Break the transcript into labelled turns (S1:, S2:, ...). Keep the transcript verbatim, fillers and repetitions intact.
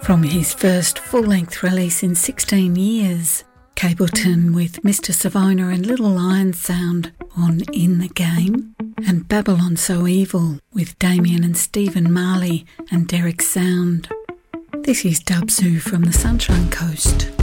S1: From his first full-length release in sixteen years, Capleton with Mister Savona and Little Lion Sound on In the Game, and Babylon So Evil with Damien and Stephen Marley and Derek Sound. This is Dub Zoo from the Sunshine Coast.